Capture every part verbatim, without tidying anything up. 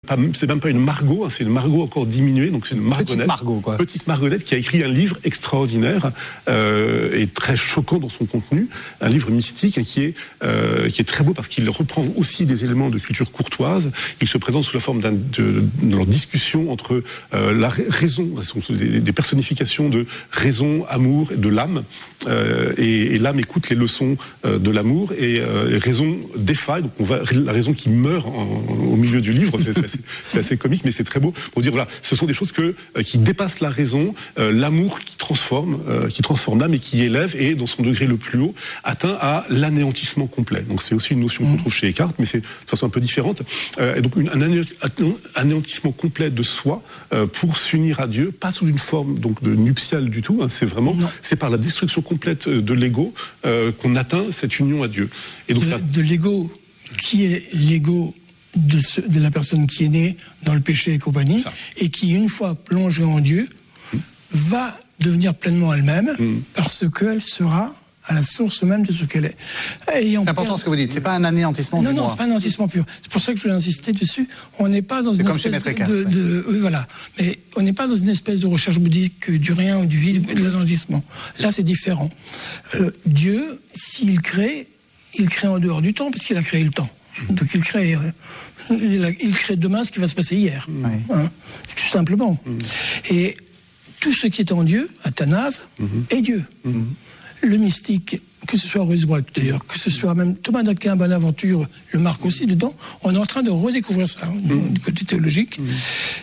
Pas, c'est même pas une Margot, hein, c'est une Margot encore diminuée, donc c'est une Margonnette. Petite Margot, quoi. Petite Margonnette qui a écrit un livre extraordinaire euh, et très choquant dans son contenu, un livre mystique hein, qui est euh, qui est très beau parce qu'il reprend aussi des éléments de culture courtoise. Il se présente sous la forme d'un, de, de leur discussion entre euh, la raison, des, des personnifications de raison, amour et de l'âme. Euh, et, et l'âme écoute les leçons euh, de l'amour et euh, raison défaille. Donc on va la raison qui meurt en, au milieu du livre. C'est, c'est, c'est assez comique, mais c'est très beau pour dire voilà, ce sont des choses que euh, qui dépassent la raison, euh, l'amour qui transforme, euh, qui transforme l'âme et qui élève et dans son degré le plus haut atteint à l'anéantissement complet. Donc c'est aussi une notion qu'on trouve chez Eckhart, mais c'est de façon un peu différente. Euh, et donc une, un anéantissement complet de soi euh, pour s'unir à Dieu, pas sous une forme donc de nuptiale du tout. Hein, c'est vraiment non. c'est par la destruction complète de l'ego euh, qu'on atteint cette union à Dieu. Et donc de, ça... de l'ego qui est l'ego de, ce, de la personne qui est née dans le péché et compagnie, ça. Et qui, une fois plongée en Dieu, mmh. va devenir pleinement elle-même mmh. parce qu'elle sera à la source même de ce qu'elle est. Et c'est important perd... ce que vous dites, c'est pas un anéantissement non, du non, moi. c'est pas un anéantissement pur. C'est pour ça que je voulais insister dessus. On n'est pas dans c'est une comme espèce chez de, de, de oui, voilà. Mais on n'est pas dans une espèce de recherche bouddhique du rien ou du vide ou de l'anéantissement. Là, c'est différent. Euh, Dieu, s'il crée, il crée en dehors du temps parce qu'il a créé le temps. Donc il crée, euh, il, a, il crée demain ce qui va se passer hier, oui. hein, tout simplement. Mmh. Et tout ce qui est en Dieu, Athanase, mmh. est Dieu. Mmh. Le mystique, que ce soit Ruysbroeck d'ailleurs, que ce soit même Thomas d'Aquin, Bonaventure, le marque aussi dedans, on est en train de redécouvrir ça mmh. du côté théologique, mmh.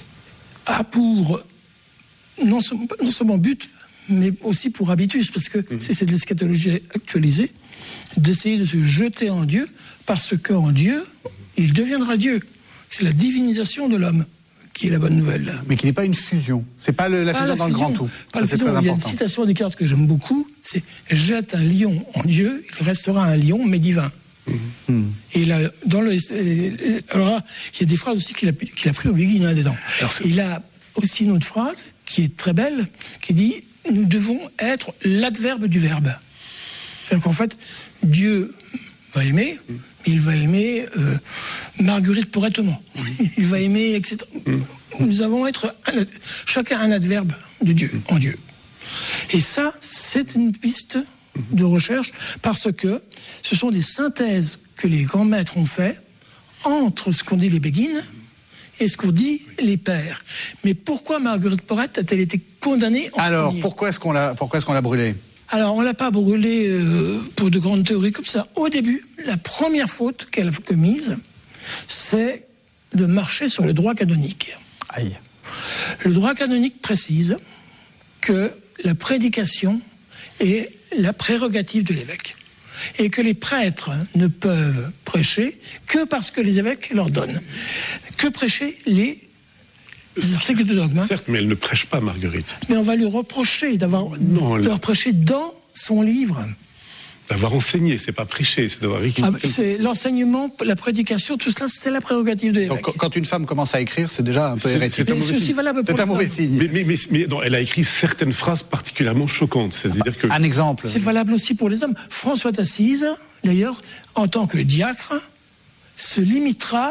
a pour non, non seulement but, mais aussi pour habitus, parce que mmh. c'est, c'est de l'eschatologie actualisée, d'essayer de se jeter en Dieu, parce qu'en Dieu, il deviendra Dieu. C'est la divinisation de l'homme qui est la bonne nouvelle. Mais qui n'est pas une fusion. C'est pas le, la pas fusion la dans fusion, le grand tout. Pas ça, c'est très important. Il y a une citation d'Eckhart que j'aime beaucoup, c'est « Jette un lion en Dieu, il restera un lion, mais divin ». Mmh. Et là, dans le, alors là, il y a des phrases aussi qu'il a, qu'il a pris au Begin hein, dedans. Il a aussi une autre phrase qui est très belle, qui dit « Nous devons être l'adverbe du verbe ». C'est-à-dire qu'en fait, Dieu va aimer, mmh. il va aimer euh, Marguerite Porrettement, mmh. il va aimer, et cetera. Mmh. Nous avons être un, chacun un adverbe de Dieu, mmh. en Dieu. Et ça, c'est une piste de recherche, parce que ce sont des synthèses que les grands maîtres ont fait entre ce qu'ont dit les Béguines et ce qu'ont dit les pères. Mais pourquoi Marguerite Porrette a-t-elle été condamnée en Alors, premier ? pourquoi est-ce qu'on l'a, pourquoi est-ce qu'on l'a brûlée ? Alors, on ne l'a pas brûlée euh, pour de grandes théories comme ça. Au début, la première faute qu'elle a commise, c'est de marcher sur le droit canonique. Aïe. Le droit canonique précise que la prédication est la prérogative de l'évêque et que les prêtres ne peuvent prêcher que parce que les évêques leur donnent. Que prêcher les articles de dogme. Certes, mais elle ne prêche pas, Marguerite. Mais on va lui reprocher d'avoir non, elle... leur prêché dans son livre. D'avoir enseigné, c'est pas prêcher, c'est d'avoir écrit. Ah, c'est l'enseignement, la prédication, tout cela, c'est la prérogative de l'évêque. Donc, quand une femme commence à écrire, c'est déjà un peu hérétique. C'est, c'est aussi valable pour c'est un mauvais signe. Mais, mais, mais, mais non, elle a écrit certaines phrases particulièrement choquantes. C'est-à-dire que un exemple. C'est valable aussi pour les hommes. François d'Assise, d'ailleurs, en tant que diacre, se limitera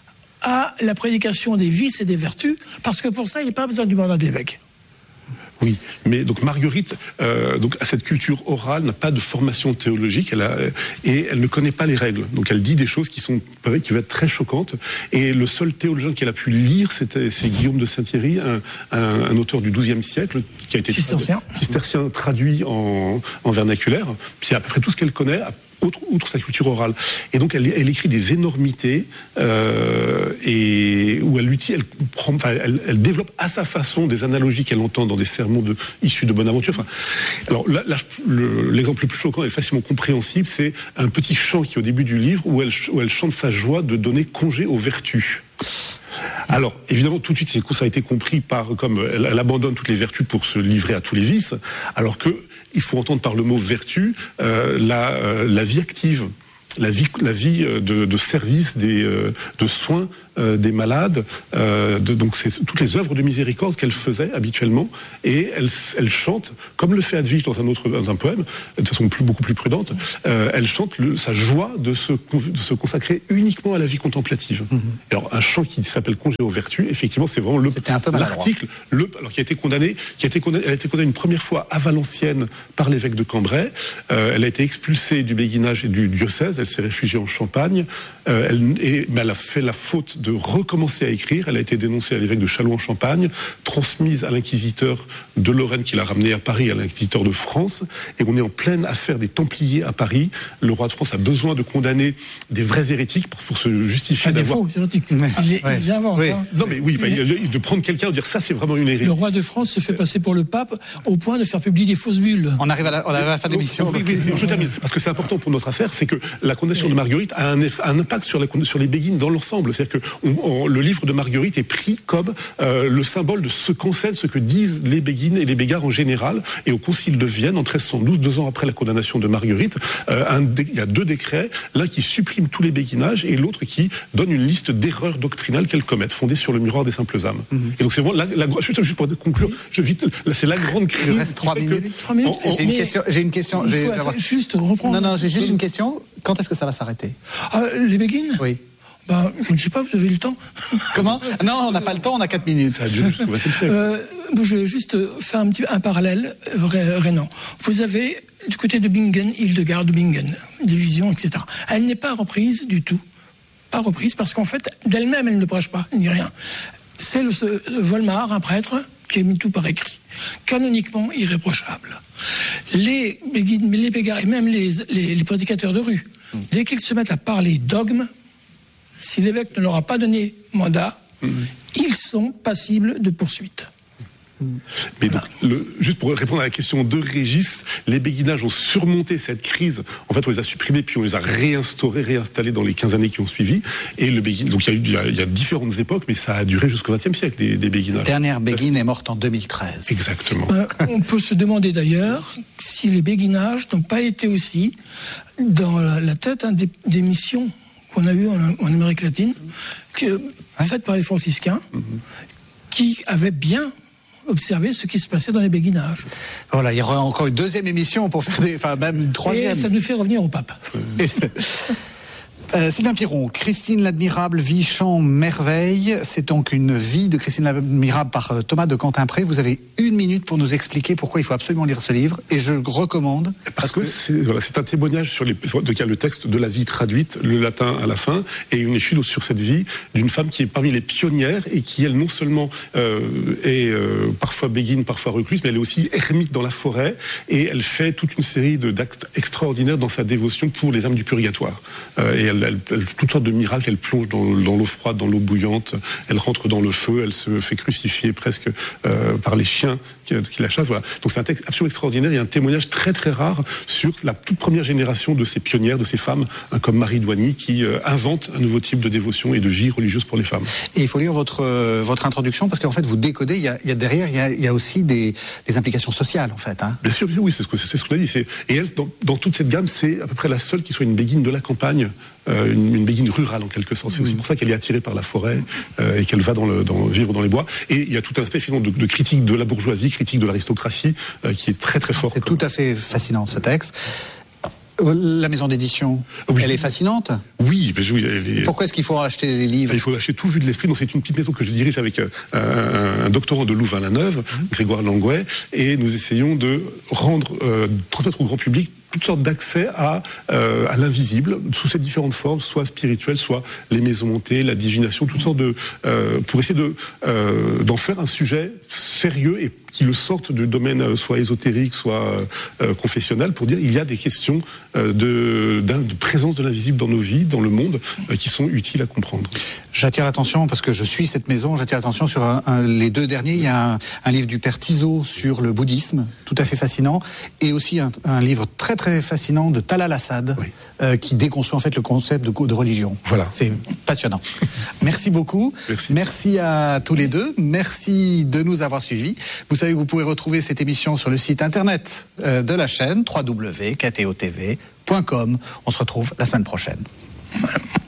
à la prédication des vices et des vertus, parce que pour ça, il n'y a pas besoin du mandat de l'évêque. Oui, mais donc Marguerite euh, donc a cette culture orale, n'a pas de formation théologique, elle a, et elle ne connaît pas les règles. Donc elle dit des choses qui sont qui vont être très choquantes. Et le seul théologien qu'elle a pu lire, c'était c'est Guillaume de Saint-Thierry, un, un, un auteur du douzième siècle qui a été cistercien, cistercien traduit en, en vernaculaire. C'est à peu près tout ce qu'elle connaît. Outre, outre sa culture orale. Et donc, elle, elle écrit des énormités euh, et où elle, elle, prend, enfin, elle, elle développe à sa façon des analogies qu'elle entend dans des sermons de, issus de Bonaventure. Enfin, alors, la, la, le, l'exemple le plus choquant et facilement compréhensible, c'est un petit chant qui est au début du livre où elle, où elle chante sa joie de donner congé aux vertus. Alors, évidemment, tout de suite, ça a été compris par, comme elle, elle abandonne toutes les vertus pour se livrer à tous les vices, alors que il faut entendre par le mot vertu euh, la, euh, la vie active, la vie, la vie de, de service, des, euh, de soins euh, des malades. Euh, de, donc c'est toutes les œuvres de miséricorde qu'elle faisait habituellement, et elle, elle chante, comme le fait Edwige dans un autre dans un poème, de façon plus, beaucoup plus prudente, euh, elle chante le, sa joie de se, de se consacrer uniquement à la vie contemplative. Mm-hmm. Alors un chant qui s'appelle Congé aux vertus, effectivement c'est vraiment le, l'article, le, alors qui a été condamné, qui a été condamné, elle a été condamnée une première fois à Valenciennes par l'évêque de Cambrai. Euh, elle a été expulsée du béguinage et du diocèse, elle s'est réfugiée en Champagne, euh, elle, et, mais elle a fait la faute de recommencer à écrire, elle a été dénoncée à l'évêque de Châlons-en-Champagne, transmise à l'inquisiteur de Lorraine qui l'a ramenée à Paris, à l'inquisiteur de France, et on est en pleine affaire des Templiers à Paris. Le roi de France a besoin de condamner des vrais hérétiques pour, pour se justifier ah, d'avoir... Des faux hérétiques. Il, ouais. il invente. Oui. Hein. Non mais oui, mais... de prendre quelqu'un et dire ça c'est vraiment une hérésie. Le roi de France se fait passer pour le pape au point de faire publier des fausses bulles. On arrive à la, on arrive à la fin de l'émission. Oui, oui, oui, je termine, parce que c'est important pour notre affaire, c'est que la condamnation oui. de Marguerite a un, eff, un impact sur, la, sur les béguines dans l'ensemble. C'est-à-dire que on, on, le livre de Marguerite est pris comme euh, le symbole de ce qu'enseignent, ce que disent les béguines et les bégards en général. Et au Concile de Vienne, en treize cent douze, deux ans après la condamnation de Marguerite, euh, un, il y a deux décrets, l'un qui supprime tous les béguinages et l'autre qui donne une liste d'erreurs doctrinales qu'elles commettent, fondées sur le miroir des simples âmes. Mm-hmm. Et donc c'est vraiment la, la, juste, juste pour conclure, je vite, là, c'est la grande crise. Il reste trois minutes. Trois minutes. On, on, j'ai une question. J'ai une question. Il j'ai, faut avoir... juste reprendre. Non, non, j'ai juste une question. Quand est-ce que ça va s'arrêter? Ah, les béguines? Oui. Ben, je ne sais pas, vous avez le temps. Comment? Non, on n'a pas le temps, on a quatre minutes. Ça a duré jusqu'au vingtième siècle. Euh, je vais juste faire un petit un parallèle, Rénan. Vous avez, du côté de Bingen, Hildegarde Bingen, division, et cetera. Elle n'est pas reprise du tout. Pas reprise, parce qu'en fait, d'elle-même, elle ne prêche pas, ni rien. C'est le, le Volmar, un prêtre, qui a mis tout par écrit. Canoniquement irréprochable. Les béguines, les bégards, et même les, les, les prédicateurs de rue, mmh. dès qu'ils se mettent à parler dogme, si l'évêque ne leur a pas donné mandat, mmh. ils sont passibles de poursuite. Mais donc, le, juste pour répondre à la question de Régis, les béguinages ont surmonté cette crise. En fait, on les a supprimés, puis on les a réinstaurés, réinstallés dans les quinze années qui ont suivi. Et le béguin, donc il y a eu, il y a, il y a différentes époques, mais ça a duré jusqu'au vingtième siècle, des, des béguinages. La dernière béguine est morte en deux mille treize. Exactement. Euh, on peut se demander d'ailleurs si les béguinages n'ont pas été aussi dans la, la tête hein, des, des missions qu'on a eues en, en Amérique latine, que, ouais. faites par les franciscains, mm-hmm. qui avaient bien observer ce qui se passait dans les béguinages. Voilà, il y aura encore une deuxième émission pour faire des, enfin même une troisième. Et ça nous fait revenir au pape. Euh, Sylvain Piron, Christine l'Admirable, vie, chant, merveille. C'est donc une vie de Christine l'Admirable par euh, Thomas de Cantimpré. Vous avez une minute pour nous expliquer pourquoi il faut absolument lire ce livre. Et je le recommande. Parce, parce que, que c'est, voilà, c'est un témoignage sur les, de quel le texte de la vie traduite, le latin à la fin, et une étude sur cette vie d'une femme qui est parmi les pionnières et qui, elle, non seulement euh, est euh, parfois béguine, parfois recluse, mais elle est aussi ermite dans la forêt et elle fait toute une série de, d'actes extraordinaires dans sa dévotion pour les âmes du purgatoire. Euh, et elle Elle, elle, elle, toutes sortes de miracles, elle plonge dans, dans l'eau froide, dans l'eau bouillante, elle rentre dans le feu, elle se fait crucifier presque euh, par les chiens qui, qui la chassent. Voilà. Donc c'est un texte absolument extraordinaire et un témoignage très très rare sur la toute première génération de ces pionnières, de ces femmes, hein, comme Marie Douany, qui euh, invente un nouveau type de dévotion et de vie religieuse pour les femmes. Et il faut lire votre, euh, votre introduction, parce qu'en fait vous décodez, il y a, il y a derrière, il y a, il y a aussi des, des implications sociales en fait. Hein. Bien sûr, bien, oui, c'est ce, que, c'est ce qu'on a dit. C'est, et elle, dans, dans toute cette gamme, c'est à peu près la seule qui soit une béguine de la campagne. Euh, une, une béguine rurale en quelque sorte. C'est aussi pour ça qu'elle est attirée par la forêt euh, et qu'elle va dans le, dans, vivre dans les bois. Et il y a tout un aspect finalement de, de critique de la bourgeoisie, critique de l'aristocratie euh, qui est très très fort. C'est comme... tout à fait fascinant ce texte. La maison d'édition, oui. Elle est fascinante. Oui, mais oui. Elle est... Pourquoi est-ce qu'il faut acheter les livres? Il faut acheter tout vu de l'esprit. Donc c'est une petite maison que je dirige avec euh, un, un doctorant de Louvain-la-Neuve, mmh. Grégoire Langouet, et nous essayons de rendre, euh, transmettre au grand public toutes sortes d'accès à, euh, à l'invisible, sous ces différentes formes, soit spirituelles, soit les maisons hantées, la divination, toutes sortes de... Euh, pour essayer de, euh, d'en faire un sujet sérieux et qui le sorte du domaine soit ésotérique, soit euh, confessionnel, pour dire il y a des questions euh, de, de présence de l'invisible dans nos vies, dans le monde, euh, qui sont utiles à comprendre. J'attire l'attention, parce que je suis cette maison, j'attire l'attention sur un, un, les deux derniers. Il y a un, un livre du père Tizot sur le bouddhisme, tout à fait fascinant, et aussi un, un livre très très fascinant de Talal Assad, oui. euh, qui déconstruit en fait le concept de, de religion. Voilà. C'est passionnant. Merci beaucoup. Merci. Merci à tous les deux. Merci de nous avoir suivis. Vous savez que vous pouvez retrouver cette émission sur le site internet euh, de la chaîne w w w point k t o t v point com. On se retrouve la semaine prochaine.